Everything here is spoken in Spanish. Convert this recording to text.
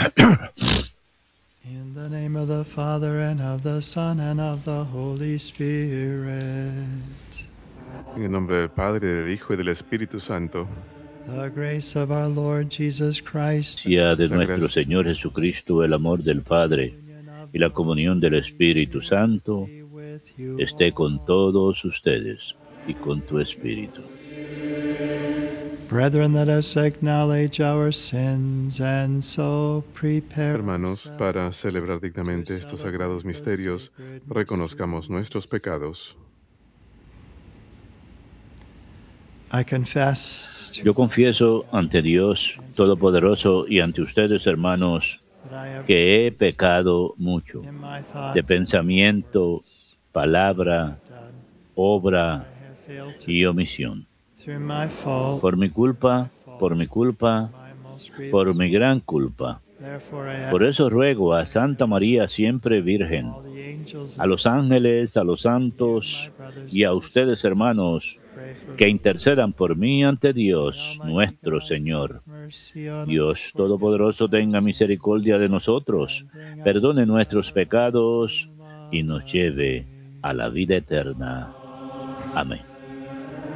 In the name of the Father, and of the Son, and of the Holy Spirit. En el nombre del Padre, del Hijo y del Espíritu Santo. The grace of our Lord Jesus Christ, Sea de La nuestro gracia Señor Jesucristo el amor del Padre y la comunión del Espíritu Santo be with you esté all. con todos ustedes y con tu Espíritu. Brethren, let us acknowledge our sins and so prepare Hermanos, para ourselves celebrar dignamente to estos celebrate sagrados the misterios, sacred reconozcamos mysteries. nuestros pecados. I confess to Yo confieso ante Dios Todopoderoso y ante ustedes, hermanos, that I have que he pecado mucho, in my thoughts de pensamiento, palabra, done, obra I have failed to y omisión. through my fault, Por mi culpa, por mi culpa, my most grievous. por mi gran culpa. Therefore I Por ask eso ruego a Santa María siempre Virgen, all the angels a los ángeles, a los santos y a ustedes, hermanos, pray for que intercedan por mí ante Dios, Almighty nuestro God, Señor. have mercy on us, Dios forgive Todopoderoso tenga misericordia de nosotros, and bring us perdone to nuestros pecados everlasting y nos life. lleve a la vida eterna. Amén.